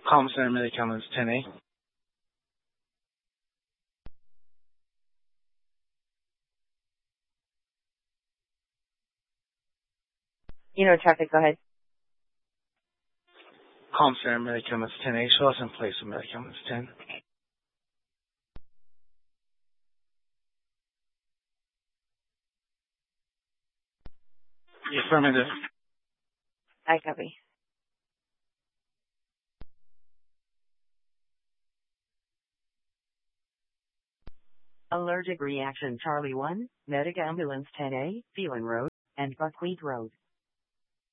Calm Center Medic Ambulance 10A. Traffic, go ahead. Calm Center Medic Ambulance 10A. Show us in place of Medic Ambulance 10. Affirmative. I copy. Allergic reaction Charlie 1, Medic Ambulance 10A, Phelan Road, and Buckwheat Road.